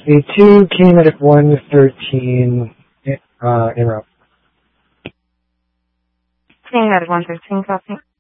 A2 came at 113 en route. Came at 113, copy.